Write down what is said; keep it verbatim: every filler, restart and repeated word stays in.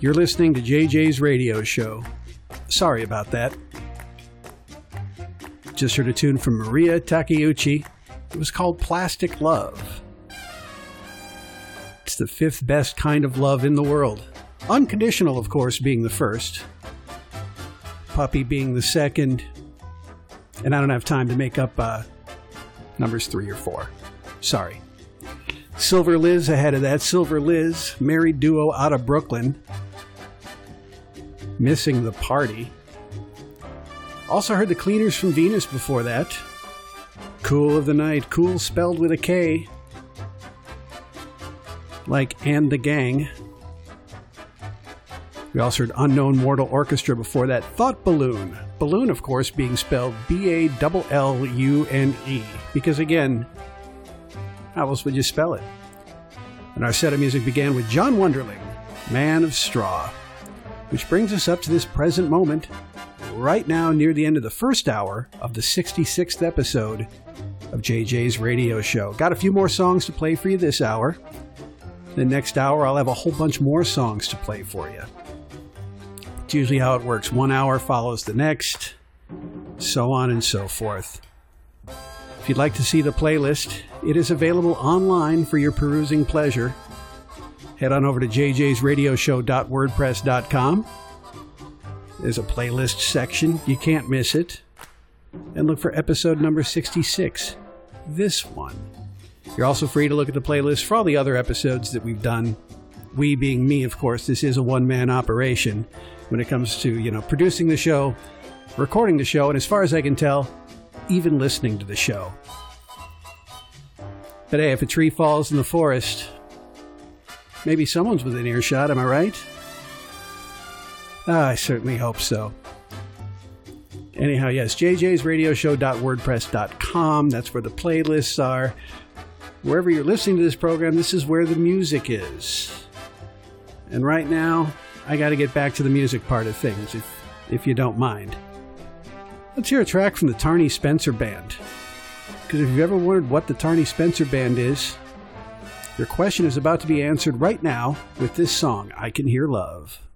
You're listening to J J's Radio Show. Sorry about that. Just heard a tune from Maria Takeuchi. It was called Plastic Love. It's the fifth best kind of love in the world. Unconditional, of course, being the first. Puppy being the second. And I don't have time to make up uh, numbers three or four. Sorry. Silver Liz ahead of that. Silver Liz, married duo out of Brooklyn. Missing the Party. Also heard the Cleaners from Venus before that. Cool of the Night. Cool spelled with a K. Like And the Gang. We also heard Unknown Mortal Orchestra before that. Thought Balloon. Balloon, of course, being spelled B A L L U N E. Because again, how else would you spell it? And our set of music began with John Wonderling, Man of Straw. Which brings us up to this present moment, right now near the end of the first hour of the sixty-sixth episode of J J's Radio Show. Got a few more songs to play for you this hour. The next hour, I'll have a whole bunch more songs to play for you. It's usually how it works. One hour follows the next, so on and so forth. If you'd like to see the playlist, it is available online for your perusing pleasure. Head on over to j j's radio show dot wordpress dot com. There's a playlist section. You can't miss it. And look for episode number sixty-six. This one. You're also free to look at the playlist for all the other episodes that we've done. We being me, of course. This is a one-man operation when it comes to, you know, producing the show, recording the show, and as far as I can tell, even listening to the show. But hey, if a tree falls in the forest, maybe someone's within earshot, am I right? Ah, I certainly hope so. Anyhow, yes, j j's radio show dot wordpress dot com. That's where the playlists are. Wherever you're listening to this program, this is where the music is. And right now, I got to get back to the music part of things, if, if you don't mind. Let's hear a track from the Tarney Spencer Band. Because if you've ever wondered what the Tarney Spencer Band is, your question is about to be answered right now with this song, I Can Hear Love.